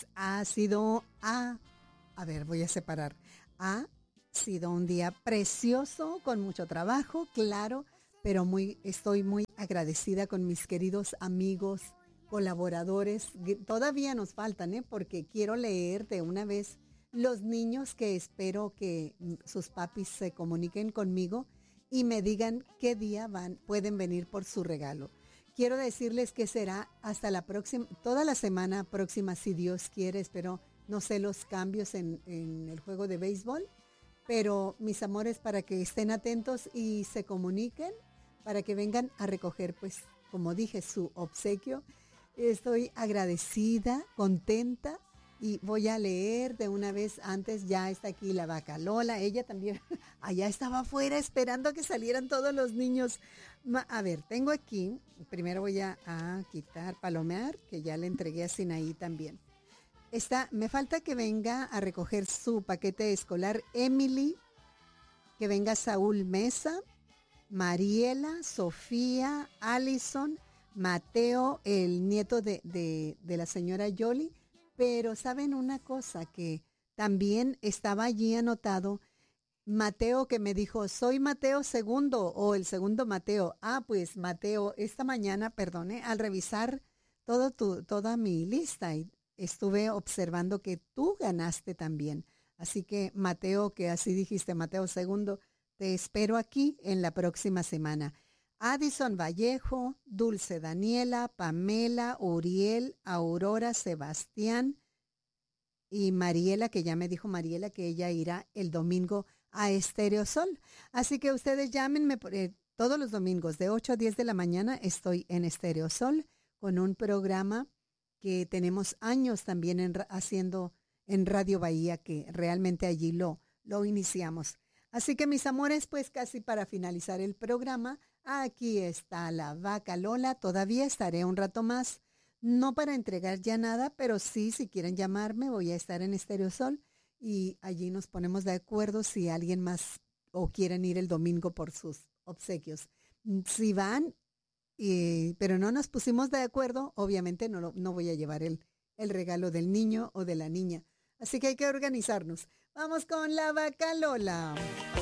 pues ha sido voy a separar. Ha sido un día precioso, con mucho trabajo, claro, pero estoy muy agradecida con mis queridos amigos, colaboradores. Todavía nos faltan, porque quiero leer de una vez los niños que espero que sus papis se comuniquen conmigo y me digan qué día pueden venir por su regalo. Quiero decirles que será hasta la próxima, toda la semana próxima, si Dios quiere. Espero, no sé, los cambios en el juego de béisbol, pero mis amores, para que estén atentos y se comuniquen, para que vengan a recoger, pues, como dije, su obsequio. Estoy agradecida, contenta, y voy a leer de una vez. Antes ya está aquí la vaca Lola, ella también allá estaba afuera esperando que salieran todos los niños. A ver, tengo aquí, primero voy a quitar palomear, que ya le entregué a Sinaí también. Me falta que venga a recoger su paquete escolar Emily, que venga Saúl Mesa, Mariela, Sofía, Allison, Mateo, el nieto de la señora Yoli. Pero ¿saben una cosa? Que también estaba allí anotado Mateo, que me dijo, soy Mateo segundo, o el segundo Mateo. Pues Mateo, esta mañana, perdone, al revisar toda mi lista, y estuve observando que tú ganaste también. Así que Mateo, que así dijiste, Mateo segundo, te espero aquí en la próxima semana. Addison Vallejo, Dulce Daniela, Pamela, Uriel, Aurora, Sebastián y Mariela, que ya me dijo Mariela que ella irá el domingo a Estéreo Sol. Así que ustedes llámenme todos los domingos de 8 a 10 de la mañana. Estoy en Estéreo Sol con un programa que tenemos años también haciendo en Radio Bahía, que realmente allí lo iniciamos. Así que mis amores, pues casi para finalizar el programa, aquí está la vaca Lola. Todavía estaré un rato más, no para entregar ya nada, pero sí, si quieren llamarme, voy a estar en Estéreo Sol y allí nos ponemos de acuerdo si alguien más o quieren ir el domingo por sus obsequios. Si van, pero no nos pusimos de acuerdo, obviamente no voy a llevar el regalo del niño o de la niña. Así que hay que organizarnos. Vamos con la vaca Lola.